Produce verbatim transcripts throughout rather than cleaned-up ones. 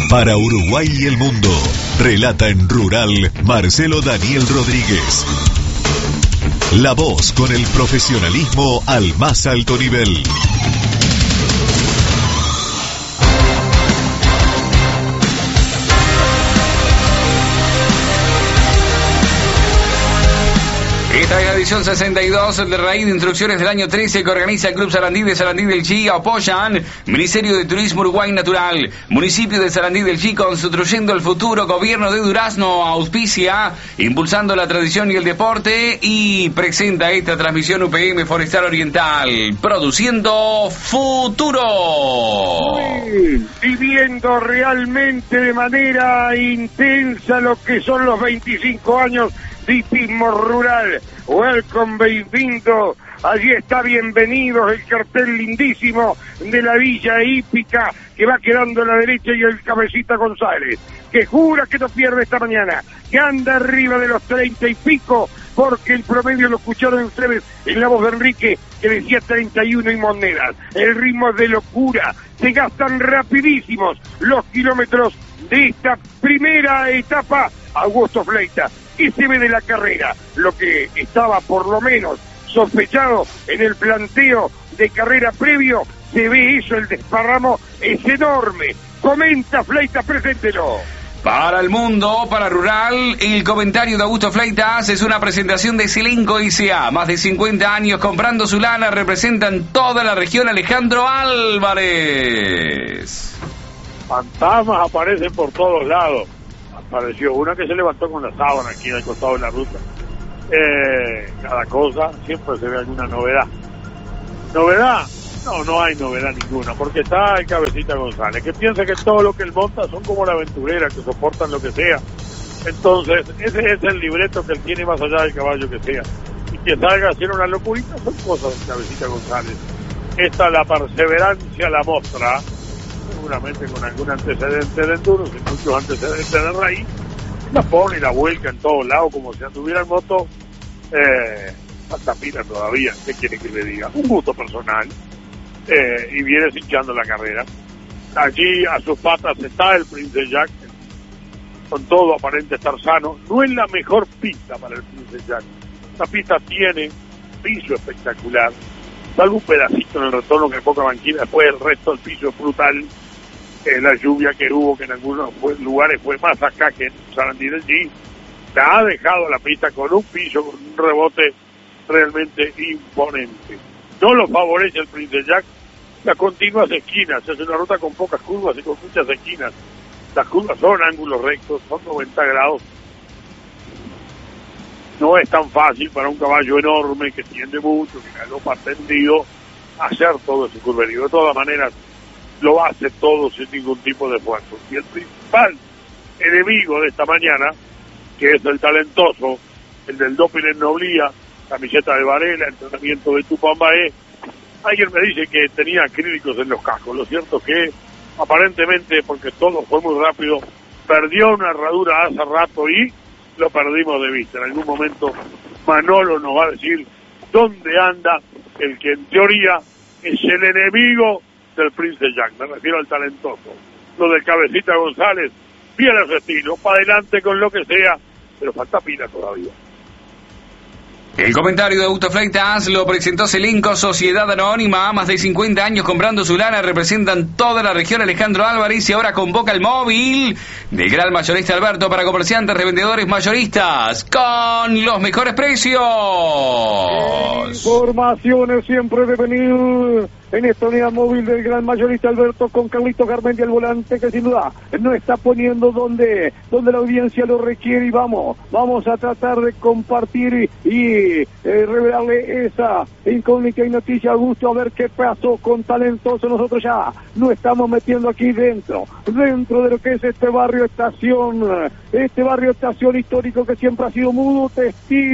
Para Uruguay y el mundo, relata en Rural Marcelo Daniel Rodríguez. La voz con el profesionalismo al más alto nivel. Esta es la edición sesenta y dos de Raíz de Instrucciones del año trece que organiza el Club Sarandí de Sarandí del Chi. Apoyan Ministerio de Turismo Uruguay Natural, Municipio de Sarandí del Chi, Construyendo el Futuro, Gobierno de Durazno, auspicia, impulsando la tradición y el deporte, y presenta esta transmisión U P M Forestal Oriental, produciendo futuro. Sí, viviendo realmente de manera intensa lo que son los veinticinco años de hipismo rural. Welcome, bienvenido. Allí está, bienvenidos, el cartel lindísimo de la Villa Hípica que va quedando a la derecha, y el Cabecita González, que jura que no pierde esta mañana, que anda arriba de los treinta y pico, porque el promedio lo escucharon ustedes en la voz de Enrique, que decía treinta y uno y monedas. El ritmo es de locura, se gastan rapidísimos los kilómetros de esta primera etapa. Augusto Fleita, ¿qué se ve de la carrera? Lo que estaba por lo menos sospechado en el planteo de carrera previo, se ve eso, el desparramo es enorme. Comenta Fleita, preséntelo. Para el mundo, para Rural, el comentario de Augusto Fleitas es una presentación de Selenco S A Más de cincuenta años comprando su lana, representan toda la región. Alejandro Álvarez. Fantasmas aparecen por todos lados. Apareció una que se levantó con la sábana aquí al costado de la ruta. Eh, cada cosa, siempre se ve alguna novedad. ¿Novedad? No, no hay novedad ninguna, porque está el Cabecita González, que piensa que todo lo que él monta son como la aventurera, que soportan lo que sea. Entonces, ese es el libreto que él tiene más allá del caballo que sea. Y que salga a hacer una locurita son cosas del Cabecita González. Esta, la perseverancia la mostra, seguramente con algún antecedente de enduros y muchos antecedentes de raíz, la pone y la vuelca en todos lados como si anduviera en moto. Eh, hasta pila todavía, ¿qué quiere que le diga? Un gusto personal. Eh, y viene hinchando la carrera. Allí a sus patas está el Prince Jack, con todo aparente estar sano. No es la mejor pista para el Prince Jack. Esta pista tiene piso espectacular, salvo un pedacito en el retorno que es poca banquina, después el resto del piso es brutal. Eh, la lluvia que hubo, que en algunos fue, lugares fue más acá que en Sarandí del Chi, la ha dejado la pista con un piso, con un rebote realmente imponente. No lo favorece el Prince Jack las continuas esquinas, es una ruta con pocas curvas y con muchas esquinas. Las curvas son ángulos rectos, son noventa grados. No es tan fácil para un caballo enorme que tiende mucho, que galopa tendido, hacer todo ese curverío. De todas maneras, lo hace todo sin ningún tipo de esfuerzo. Y el principal enemigo de esta mañana, que es el talentoso, el del doping en Noblía, camiseta de Varela, entrenamiento de Tupambaé. Alguien me dice que tenía acrílicos en los cascos. Lo cierto es que aparentemente, porque todo fue muy rápido, perdió una herradura hace rato y lo perdimos de vista. En algún momento Manolo nos va a decir dónde anda el que en teoría es el enemigo del Prince Jack. Me refiero al talentoso. Lo del Cabecita González, bien a su estilo, para adelante con lo que sea, pero falta pila todavía. El comentario de Augusto Fleitas lo presentó Selenco, Sociedad Anónima, más de cincuenta años comprando su lana, representan toda la región. Alejandro Álvarez, y ahora convoca el móvil del gran mayorista Alberto para comerciantes, revendedores, mayoristas, con los mejores precios. Informaciones siempre de venir en esta unidad móvil del gran mayorista Alberto, con Carlito Garmendia al volante, que sin duda no está poniendo donde, donde la audiencia lo requiere, y vamos, vamos a tratar de compartir y, y eh, revelarle esa incógnita y noticia a Augusto, a ver qué pasó con Talentoso. Nosotros ya no estamos metiendo aquí dentro, dentro de lo que es este barrio estación, este barrio estación histórico que siempre ha sido mudo testigo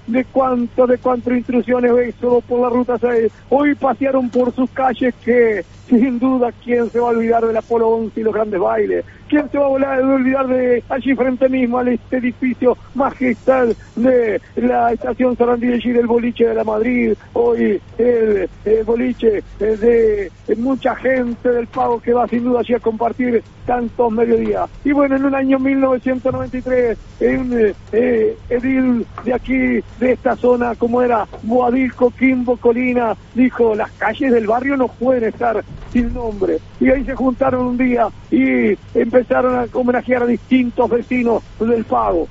de cuánto, de cuántas intrusiones éxodo por la ruta seis. Hoy pasearon por sus calles que, sin duda, ¿quién se va a olvidar del Apolo once y los grandes bailes? ¿Quién se va a olvidar de allí frente mismo al este edificio magistral de la estación Sarandí del G del boliche de la Madrid? Hoy el, el boliche de, de mucha gente del Pago que va sin duda allí a compartir tantos mediodías. Y bueno, en un año mil novecientos noventa y tres, un eh, edil de aquí, de esta zona, como era Boadil, Coquimbo, Colina, dijo: las calles del barrio no pueden estar sin nombre. Y ahí se juntaron un día y empezaron a homenajear a distintos vecinos del Pago.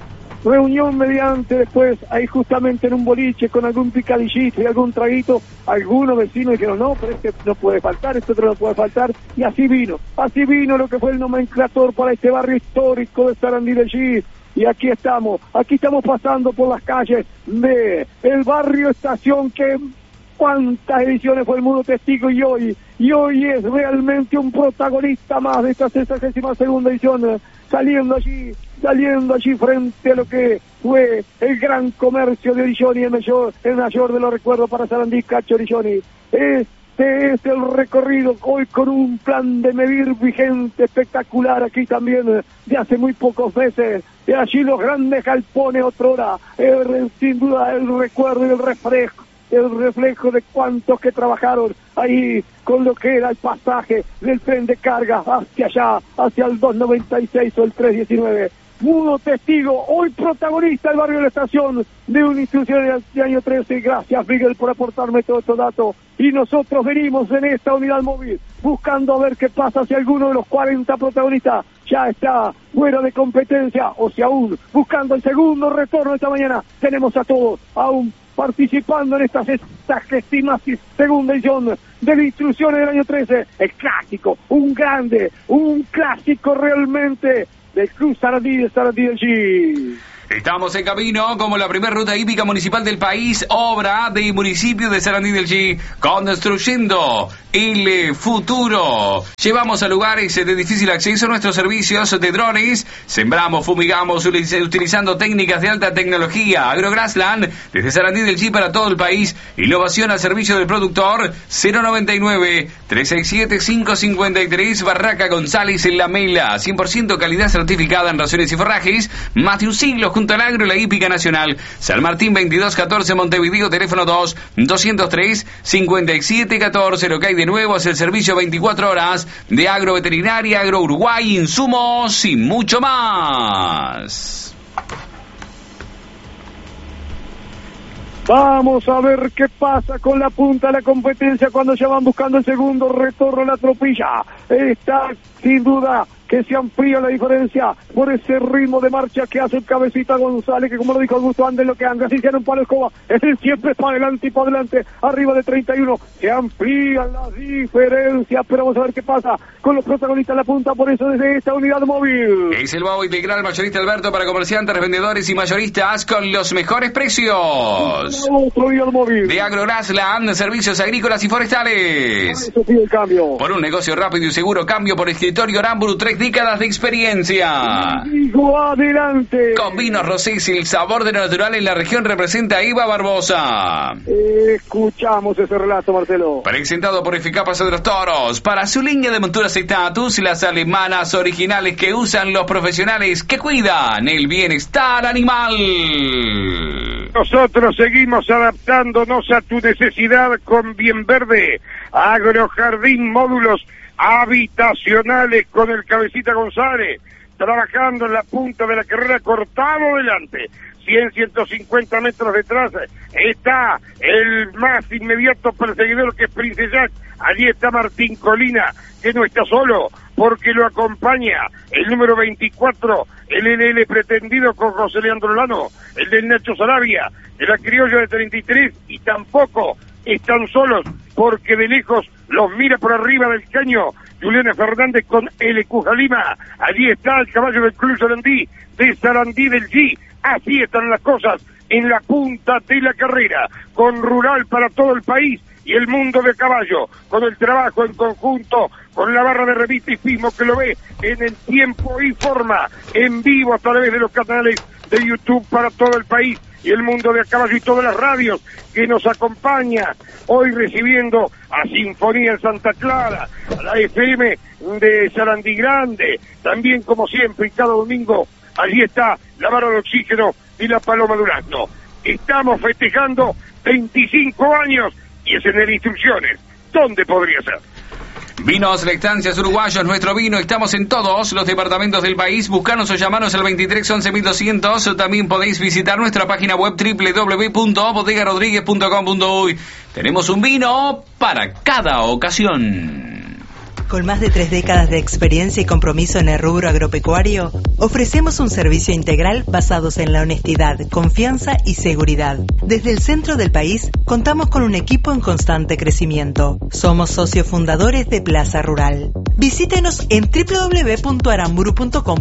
Reunión mediante, después ahí justamente en un boliche con algún picadillito y algún traguito, algunos vecinos dijeron: no, pero este no puede faltar, este otro no puede faltar, y así vino, así vino lo que fue el nomenclator para este barrio histórico de Sarandí del G. Y aquí estamos, aquí estamos pasando por las calles de el barrio Estación, que cuántas ediciones fue el mundo testigo, y hoy, y hoy es realmente un protagonista más de esta sexagésima segunda edición, saliendo allí, saliendo allí frente a lo que fue el gran comercio de Orilloni, el mayor, el mayor de los recuerdos para Sarandí, Cacho Orilloni. Este es el recorrido hoy con un plan de medir vigente espectacular aquí también de hace muy pocos meses. Y allí los grandes galpones otrora, el, sin duda el recuerdo y el reflejo, el reflejo de cuantos que trabajaron ahí con lo que era el pasaje del tren de carga hacia allá, hacia el dos noventa y seis o el tres diecinueve. Mudo testigo, hoy protagonista el barrio de la Estación de una institución del año trece. Gracias, Miguel, por aportarme todos estos datos. Y nosotros venimos en esta unidad móvil buscando a ver qué pasa si alguno de los cuarenta protagonistas ya está fuera de competencia, o si aún buscando el segundo retorno esta mañana. Tenemos a todos aún participando en esta sexagésima segunda edición de las instrucciones del año trece. El clásico, un grande, un clásico realmente del Club Sarandí de Sarandí del G. Estamos en camino como la primera ruta hípica municipal del país, obra del municipio de Sarandí del G, construyendo el futuro. Llevamos a lugares de difícil acceso nuestros servicios de drones, sembramos, fumigamos, utilizando técnicas de alta tecnología. AgroGrassland, desde Sarandí del G para todo el país, innovación al servicio del productor. Cero noventa y nueve, trescientos sesenta y siete, quinientos cincuenta y tres, Barraca González en La Mela, cien por ciento calidad certificada en raciones y forrajes, más de un siglo junto al agro y la hípica nacional. San Martín veintidós catorce, Montevideo, teléfono dos, doscientos tres, cincuenta y siete catorce. Lo que hay de nuevo es el servicio veinticuatro horas de agroveterinaria, Agro Uruguay, insumos y mucho más. Vamos a ver qué pasa con la punta de la competencia cuando ya van buscando el segundo retorno a la tropilla. Está sin duda que se amplía la diferencia por ese ritmo de marcha que hace el Cabecita González, que como lo dijo Augusto, ande lo que anda, así tiene un palo escoba, es el siempre para adelante y para adelante, arriba de treinta y uno, se amplían las diferencias, pero vamos a ver qué pasa con los protagonistas de la punta, por eso desde esta unidad móvil. Es el Babo Integral Mayorista Alberto para comerciantes, revendedores y mayoristas con los mejores precios. Unidad móvil. De AgroGrassland, servicios agrícolas y forestales. Eso pide el cambio. Por un negocio rápido y seguro, cambio por escritorio Aramburu, tres décadas de experiencia. Digo, adelante. Con vinos rosés y el sabor de lo natural en la región representa a Eva Barbosa. Eh, escuchamos ese relato, Marcelo. Presentado por F K Paso de los Toros. Para su línea de monturas Estatus, las alemanas originales que usan los profesionales que cuidan el bienestar animal. Nosotros seguimos adaptándonos a tu necesidad con Bien Verde, Agrojardín, módulos habitacionales con el Cabecita González, trabajando en la punta de la carrera, cortado delante, cien, ciento cincuenta metros detrás está el más inmediato perseguidor, que es Prince Jack. Allí está Martín Colina, que no está solo, porque lo acompaña el número veinticuatro, el L L pretendido con José Leandro Lano, el del Nacho Sarabia, de la criolla de treinta y tres, y tampoco están solos, porque de lejos los mira por arriba del caño Juliana Fernández con L Q Jalima. Allí está el caballo del Club Sarandí, de Sarandí del G. Así están las cosas en la punta de la carrera, con Rural para todo el país y el mundo de caballo, con el trabajo en conjunto, con la barra de revista y Pismo, que lo ve en el tiempo y forma, en vivo a través de los canales de YouTube para todo el país, y el mundo de a caballo y todas las radios que nos acompaña. Hoy recibiendo a Sinfonía en Santa Clara, a la F M de Sarandí Grande, también como siempre y cada domingo, allí está la Vara de Oxígeno y la Paloma Durazno. Estamos festejando veinticinco años y es en el Instrucciones. ¿Dónde podría ser? Vinos Lectancias Uruguayos, nuestro vino. Estamos en todos los departamentos del país. Buscanos o llamanos al veintitrés once mil doscientos. También podéis visitar nuestra página web doble u doble u doble u punto bodega rodríguez punto com punto uy. Tenemos un vino para cada ocasión. Con más de tres décadas de experiencia y compromiso en el rubro agropecuario, ofrecemos un servicio integral basados en la honestidad, confianza y seguridad. Desde el centro del país, contamos con un equipo en constante crecimiento. Somos socios fundadores de Plaza Rural. Visítenos en doble u doble u doble u punto aramburu punto com.